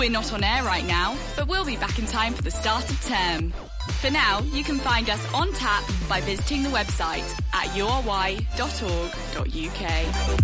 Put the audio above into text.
We're not on air right now, but we'll be back in time for the start of term. For now, you can find us on tap by visiting the website at uri.org.uk.